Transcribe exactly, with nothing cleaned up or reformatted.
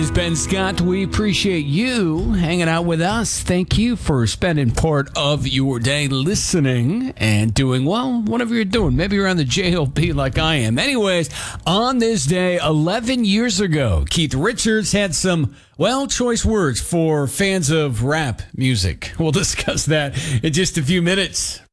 It's Ben Scott. We appreciate you hanging out with us. Thank you for spending part of your day listening and doing, well, whatever you're doing. Maybe you're on the J O B like I am. Anyways, on this day, eleven years ago, Keith Richards had some, well, choice words for fans of rap music. We'll discuss that in just a few minutes.